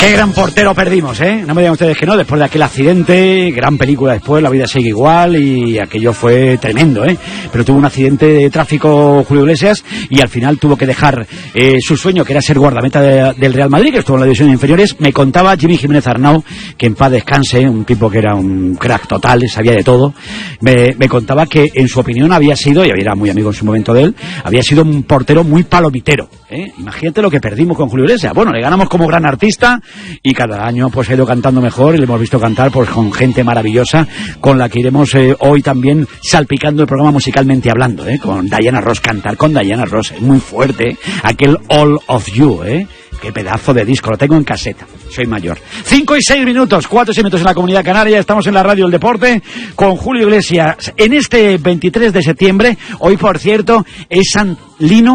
Qué gran portero perdimos, ¿eh? No me digan ustedes que no, después de aquel accidente, gran película después, La vida sigue igual, y aquello fue tremendo, ¿eh? Pero tuvo un accidente de tráfico Julio Iglesias y al final tuvo que dejar su sueño, que era ser guardameta del Real Madrid, que estuvo en la división de inferiores. Me contaba Jimmy Jiménez Arnau, que en paz descanse, un tipo que era un crack total, sabía de todo, me contaba que en su opinión había sido, y era muy amigo en su momento de él, había sido un portero muy palomitero, ¿eh? Imagínate lo que perdimos con Julio Iglesias. Bueno, le ganamos como gran artista y cada año pues ha ido cantando mejor, y le hemos visto cantar pues con gente maravillosa, con la que iremos hoy también salpicando el programa musicalmente hablando, con Diana Ross. Cantar con Diana Ross es muy fuerte, aquel All of You, qué pedazo de disco, lo tengo en caseta, soy mayor. 5 y 6 minutos, 4 y 6 minutos en la Comunidad Canaria, estamos en la Radio del Deporte con Julio Iglesias en este 23 de septiembre, hoy por cierto es San Lino